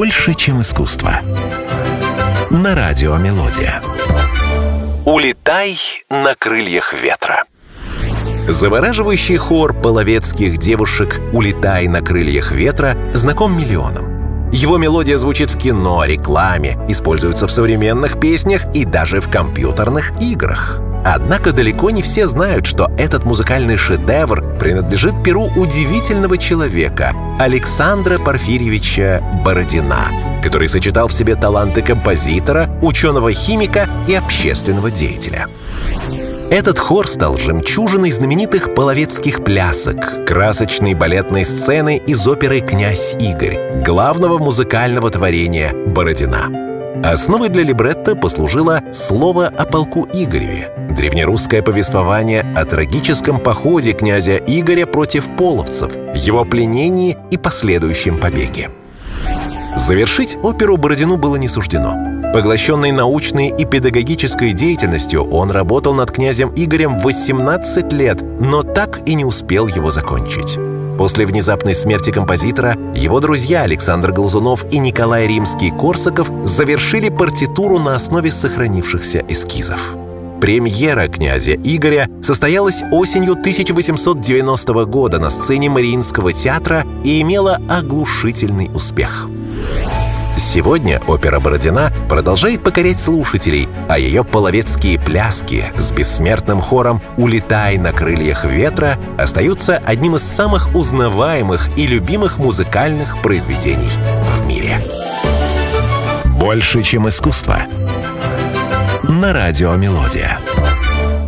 больше, чем искусство. На радио «Мелодия». «Улетай на крыльях ветра». Завораживающий хор половецких девушек «Улетай на крыльях ветра» знаком миллионам. Его мелодия звучит в кино, рекламе, используется в современных песнях и даже в компьютерных играх. Однако далеко не все знают, что этот музыкальный шедевр принадлежит перу удивительного человека Александра Порфирьевича Бородина, который сочетал в себе таланты композитора, ученого-химика и общественного деятеля. Этот хор стал жемчужиной знаменитых половецких плясок, красочной балетной сцены из оперы «Князь Игорь», главного музыкального творения Бородина. Основой для либретто послужило «Слово о полку Игореве», древнерусское повествование о трагическом походе князя Игоря против половцев, его пленении и последующем побеге. Завершить оперу Бородину было не суждено. Поглощенный научной и педагогической деятельностью, он работал над князем Игорем 18 лет, но так и не успел его закончить. После внезапной смерти композитора его друзья Александр Глазунов и Николай Римский-Корсаков завершили партитуру на основе сохранившихся эскизов. Премьера князя Игоря состоялась осенью 1890 года на сцене Мариинского театра и имела оглушительный успех. Сегодня опера Бородина продолжает покорять слушателей, а ее половецкие пляски с бессмертным хором «Улетай на крыльях ветра» остаются одним из самых узнаваемых и любимых музыкальных произведений в мире. Больше, чем искусство. На радио «Мелодия».